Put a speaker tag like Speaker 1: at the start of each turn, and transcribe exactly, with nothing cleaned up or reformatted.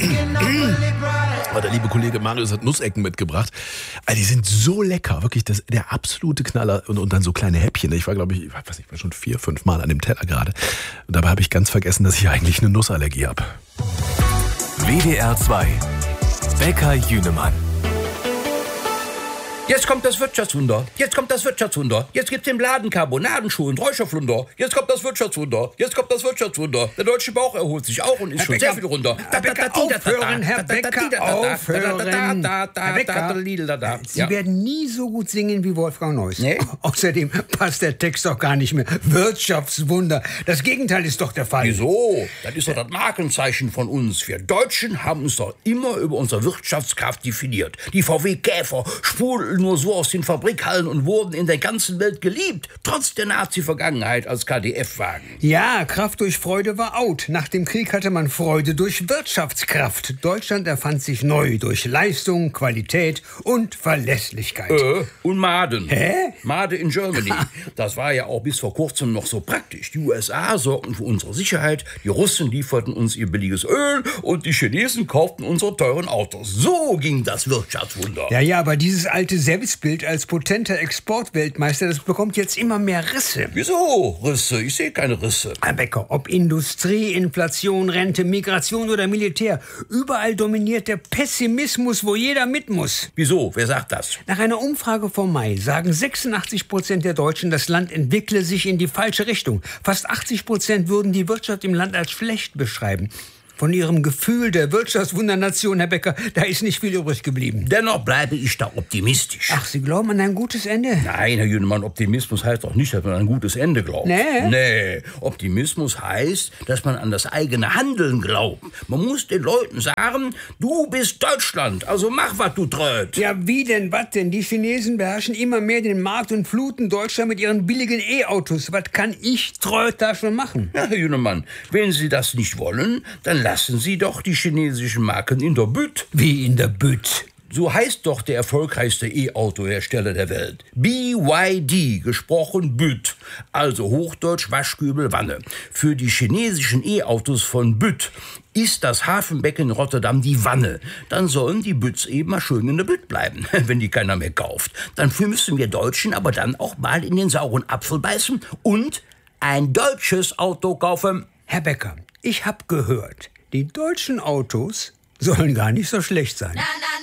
Speaker 1: Aber der liebe Kollege Marius hat Nussecken mitgebracht. Also die sind so lecker, wirklich das, der absolute Knaller. Und, und dann so kleine Häppchen. Ich war, glaube ich, ich weiß nicht, war schon vier, fünf Mal an dem Teller gerade. Und dabei habe ich ganz vergessen, dass ich eigentlich eine Nussallergie habe.
Speaker 2: W D R zwei. Bäcker Jünemann.
Speaker 3: Jetzt kommt das Wirtschaftswunder. Jetzt kommt das Wirtschaftswunder. Jetzt gibt's im Laden Carbonadenschuh und Räucherflunder. Jetzt kommt das Wirtschaftswunder. Jetzt kommt das Wirtschaftswunder. Der deutsche Bauch erholt sich auch und ist
Speaker 4: Herr
Speaker 3: schon
Speaker 4: Becker,
Speaker 3: sehr viel runter.
Speaker 4: Herr Becker, aufhören, Herr Becker, aufhören. Herr Becker, Sie
Speaker 3: Ja.
Speaker 4: werden nie so gut singen wie Wolfgang Neuss.
Speaker 3: Nee?
Speaker 4: Außerdem passt der Text doch gar nicht mehr. Wirtschaftswunder. Das Gegenteil ist doch der Fall.
Speaker 3: Wieso? Das ist doch das Markenzeichen von uns. Wir Deutschen haben uns doch immer über unsere Wirtschaftskraft definiert. Die V W-Käfer sprudeln nur so aus den Fabrikhallen und wurden in der ganzen Welt geliebt. Trotz der Nazi-Vergangenheit als K D F-Wagen.
Speaker 4: Ja, Kraft durch Freude war out. Nach dem Krieg hatte man Freude durch Wirtschaftskraft. Deutschland erfand sich neu durch Leistung, Qualität und Verlässlichkeit.
Speaker 3: Äh, und Maden.
Speaker 4: Hä?
Speaker 3: Made in Germany. Das war ja auch bis vor kurzem noch so praktisch. Die U S A sorgten für unsere Sicherheit, die Russen lieferten uns ihr billiges Öl und die Chinesen kauften unsere teuren Autos. So ging das Wirtschaftswunder.
Speaker 4: Ja, ja, aber dieses alte Selbstbild als potenter Exportweltmeister, das bekommt jetzt immer mehr Risse.
Speaker 3: Wieso Risse? Ich sehe keine Risse.
Speaker 4: Herr Becker, ob Industrie, Inflation, Rente, Migration oder Militär, überall dominiert der Pessimismus, wo jeder mit muss.
Speaker 3: Wieso? Wer sagt das?
Speaker 4: Nach einer Umfrage vom Mai sagen sechsundachtzig Prozent der Deutschen, das Land entwickle sich in die falsche Richtung. Fast achtzig Prozent würden die Wirtschaft im Land als schlecht beschreiben. Von Ihrem Gefühl der Wirtschaftswundernation, Herr Becker, da ist nicht viel übrig geblieben.
Speaker 3: Dennoch bleibe ich da optimistisch.
Speaker 4: Ach, Sie glauben an ein gutes Ende?
Speaker 3: Nein, Herr Jünemann, Optimismus heißt doch nicht, dass man an ein gutes Ende glaubt.
Speaker 4: Nee?
Speaker 3: Nee, Optimismus heißt, dass man an das eigene Handeln glaubt. Man muss den Leuten sagen, du bist Deutschland, also mach, was du tröd.
Speaker 4: Ja, wie denn, was denn? Die Chinesen beherrschen immer mehr den Markt und fluten Deutschland mit ihren billigen E-Autos. Was kann ich Tröd da schon machen?
Speaker 3: Ja, Herr Jünemann, wenn Sie das nicht wollen, dann lassen Sie doch die chinesischen Marken in der Bütt.
Speaker 4: Wie in der Bütt?
Speaker 3: So heißt doch der erfolgreichste E-Auto-Hersteller der Welt. B Y D, gesprochen Bütt. Also Hochdeutsch Waschkübel Wanne. Für die chinesischen E-Autos von Bütt ist das Hafenbecken Rotterdam die Wanne. Dann sollen die Bütts eben mal schön in der Bütt bleiben, wenn die keiner mehr kauft. Dann müssen wir Deutschen aber dann auch mal in den sauren Apfel beißen und ein deutsches Auto kaufen.
Speaker 4: Herr Becker, ich hab gehört, die deutschen Autos sollen gar nicht so schlecht sein.
Speaker 5: Na, na.